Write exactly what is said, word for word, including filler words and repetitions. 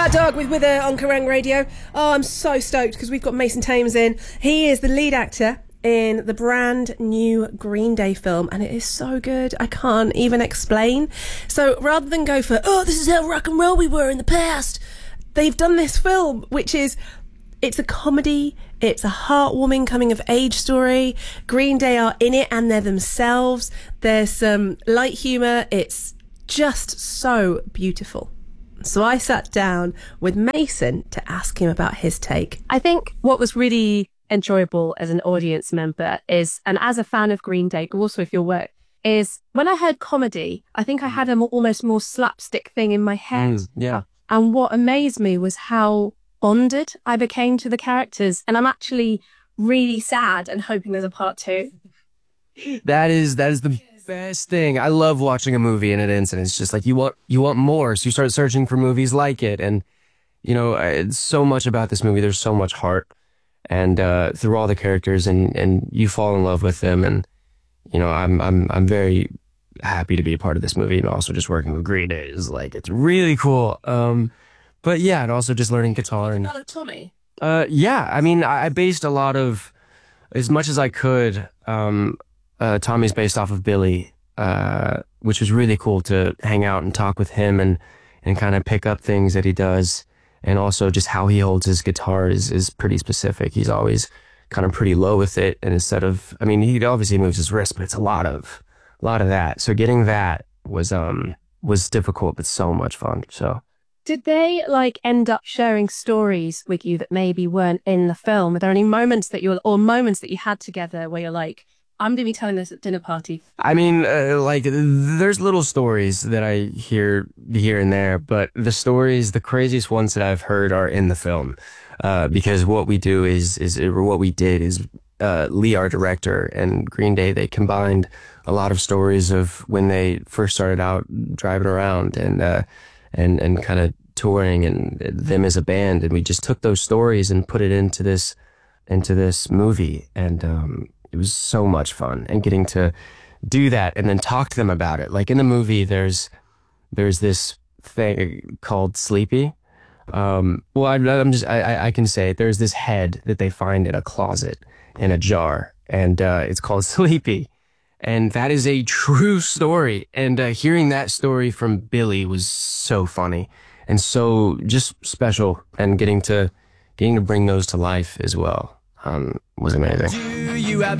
Mad Dog with Wither on Kerrang Radio. Oh, I'm so stoked because we've got Mason Thames in. He is the lead actor in the brand new Green Day film, and it is so good I can't even explain. So rather than go for, oh, this is how rock and roll we were in the past, they've done this film, which is, it's a comedy, it's a heartwarming coming of age story. Green Day are in it and they're themselves. There's some light humour. It's just so beautiful. So I sat down with Mason to ask him about his take. I think what was really enjoyable as an audience member is, and as a fan of Green Day, also with your work, is when I heard comedy, I think I had an almost more slapstick thing in my head. Mm, yeah. And what amazed me was how bonded I became to the characters. And I'm actually really sad and hoping there's a part two. That is, that is the best thing. I love watching a movie and it ends and it's just like, you want, you want more. So you start searching for movies like it. And, you know, it's so much about this movie. There's so much heart and, uh, through all the characters, and, and you fall in love with them. And, you know, I'm, I'm, I'm very happy to be a part of this movie, and also just working with Green Day is like, it's really cool. Um, but yeah, and also just learning guitar and, Tommy. uh, yeah, I mean, I, I based a lot of, as much as I could, um, Uh, Tommy's based off of Billy, uh, which was really cool to hang out and talk with him and, and kind of pick up things that he does. And also just how he holds his guitar is, is pretty specific. He's always kind of pretty low with it. And instead of, I mean, he obviously moves his wrist, but it's a lot of, a lot of that. So getting that was, um, was difficult, but so much fun. So. Did they like end up sharing stories with you that maybe weren't in the film? Are there any moments that you, or moments that you had together where you're like, I'm going to be telling this at dinner party? I mean, uh, like, there's little stories that I hear here and there, but the stories, the craziest ones that I've heard are in the film. Uh, because what we do is, is, or what we did is, uh, Lee, our director, and Green Day, they combined a lot of stories of when they first started out driving around and, uh, and, and kind of touring, and them as a band. And we just took those stories and put it into this, into this movie. And, um, it was so much fun, and getting to do that and then talk to them about it. Like in the movie, there's there's this thing called Sleepy. Um, well, I, I'm just I, I can say it. There's this head that they find in a closet in a jar, and uh, it's called Sleepy, and that is a true story. And uh, hearing that story from Billy was so funny and so just special, and getting to getting to bring those to life as well um, was amazing. Do you have